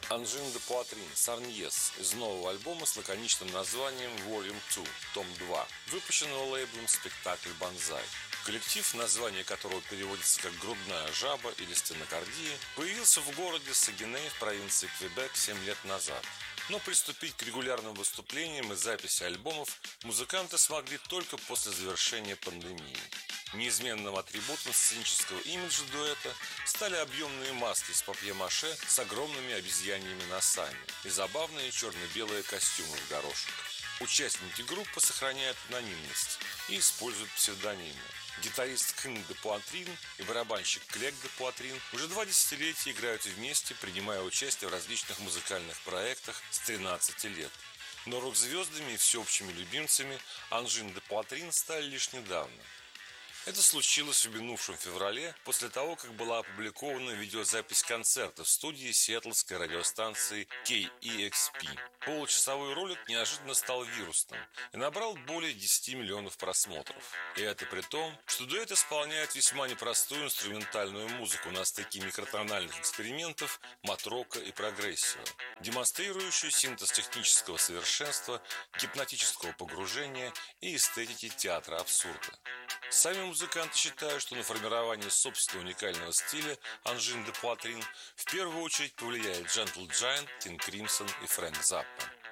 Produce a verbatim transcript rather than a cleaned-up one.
Angine de Poitrine, Сарньес из нового альбома с лаконичным названием Volume два, том два, выпущенного лейблом «Спектакль Банзай». Коллектив, название которого переводится как «грудная жаба» или «стенокардия», появился в городе Сагиней в провинции Квебек семь лет назад. Но приступить к регулярным выступлениям и записи альбомов музыканты смогли только после завершения пандемии. Неизменным атрибутом сценического имиджа дуэта стали объемные маски из папье-маше с огромными обезьяньими носами и забавные черно-белые костюмы в горошек. Участники группы сохраняют анонимность и используют псевдонимы. Гитарист Кхн де Пуатрин и барабанщик Клек де Пуатрин уже два десятилетия играют вместе, принимая участие в различных музыкальных проектах с тринадцати лет. Но рок-звездами и всеобщими любимцами Angine de Poitrine стали лишь недавно. Это случилось в минувшем феврале, после того, как была опубликована видеозапись концерта в студии сиэтлской радиостанции кей и экс пи. Получасовой ролик неожиданно стал вирусным и набрал более десяти миллионов просмотров. И это при том, что дуэт исполняет весьма непростую инструментальную музыку на стыке микротональных экспериментов, мат-рока и прогрессива, демонстрирующую синтез технического совершенства, гипнотического погружения и эстетики театра абсурда. Сами музыканты считают, что на формирование собственного уникального стиля Angine de Poitrine в первую очередь повлияет Gentle Giant, King Crimson и Фрэнк Заппа.